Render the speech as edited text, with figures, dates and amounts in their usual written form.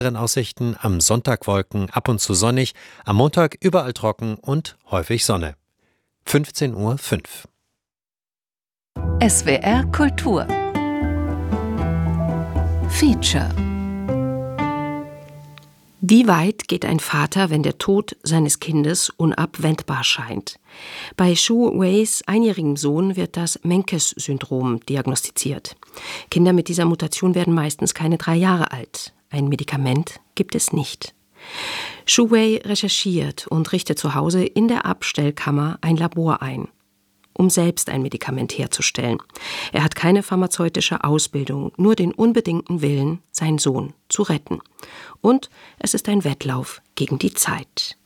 Aussichten am Sonntag Wolken, ab und zu sonnig, am Montag überall trocken und häufig Sonne. 15:05 Uhr. SWR Kultur Feature. Wie weit geht ein Vater, wenn der Tod seines Kindes unabwendbar scheint? Bei Shu Weis einjährigem Sohn wird das Menkes-Syndrom diagnostiziert. Kinder mit dieser Mutation werden meistens keine 3 Jahre alt. Ein Medikament gibt es nicht. Shu Wei recherchiert und richtet zu Hause in der Abstellkammer ein Labor ein, um selbst ein Medikament herzustellen. Er hat keine pharmazeutische Ausbildung, nur den unbedingten Willen, seinen Sohn zu retten. Und es ist ein Wettlauf gegen die Zeit.